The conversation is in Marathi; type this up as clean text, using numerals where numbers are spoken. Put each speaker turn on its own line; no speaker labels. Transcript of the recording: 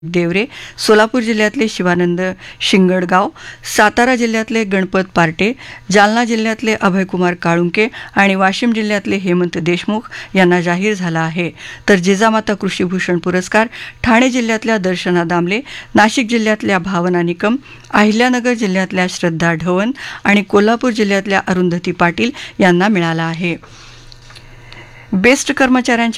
देवरे, सोलापूर जिल्ह्यातले शिवानंद शिंगडगाव, सातारा जिल्ह्यातले गणपत पार्टे, जालना जिल्ह्यातले अभयकुमार काळुंके आणि वाशिम जिल्ह्यातले हेमंत देशमुख यांना जाहीर झाला आहे. तर जिजामाता कृषीभूषण पुरस्कार ठाणे जिल्ह्यातल्या दर्शना दामले, नाशिक जिल्ह्यातल्या भावना निकम, अहिल्यानगर जिल्ह्यातल्या श्रद्धा ढवण आणि कोल्हापूर जिल्ह्यातल्या अरुंधती पाटील यांना मिळाला आहे. बेस्ट कर्मचाऱ्यांच्या